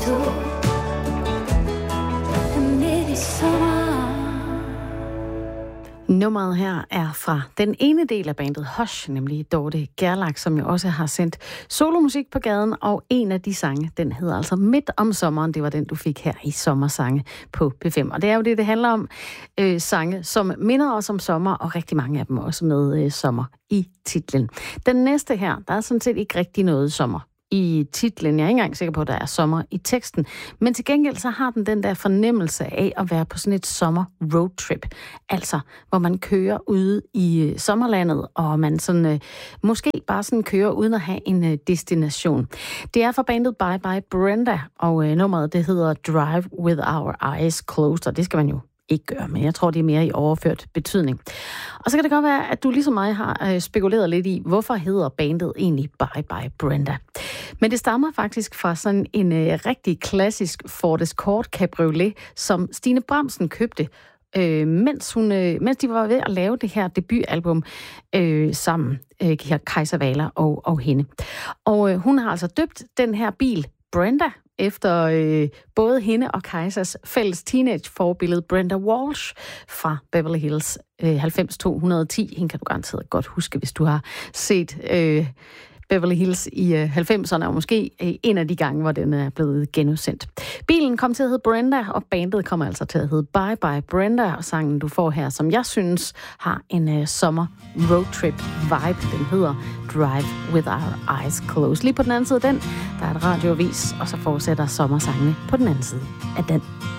Nummeret her er fra den ene del af bandet Hush, nemlig Dorte Gerlach, som jo også har sendt solomusik på gaden, og en af de sange, den hedder altså Midt om sommeren. Det var den, du fik her i Sommersange på P5. Og det er jo det handler om, sange, som minder os om sommer, og rigtig mange af dem også med sommer i titlen. Den næste her, der er sådan set ikke rigtig noget sommer i titlen. Jeg er ikke engang sikker på, at der er sommer i teksten. Men til gengæld så har den der fornemmelse af at være på sådan et sommer roadtrip. Altså, hvor man kører ude i sommerlandet, og man sådan, måske bare sådan kører uden at have en destination. Det er fra bandet Bye Bye Brenda, og nummeret det hedder Drive With Our Eyes Closed, og det skal man jo ikke gøre, men jeg tror, det er mere i overført betydning. Og så kan det godt være, at du ligesom mig har spekuleret lidt i, hvorfor hedder bandet egentlig Bye Bye Brenda. Men det stammer faktisk fra sådan en rigtig klassisk Ford Escort Cabriolet, som Stine Bramsen købte, mens de var ved at lave det her debutalbum sammen, her Kajsa Wahler og hende. Og hun har altså døbt den her bil Brenda, efter både hende og Kajsas fælles teenage-forbillede Brenda Walsh fra Beverly Hills 90210. Hende kan du garanteret godt huske, hvis du har set Beverly Hills i 90'erne, og måske en af de gange, hvor den er blevet genudsendt. Bilen kom til at hedde Brenda, og bandet kommer altså til at hedde Bye Bye Brenda, og sangen, du får her, som jeg synes har en sommer roadtrip vibe. Den hedder Drive With Our Eyes Closed. Lige på den anden side af den, der er et radioavis, og så fortsætter sommersangene på den anden side af den.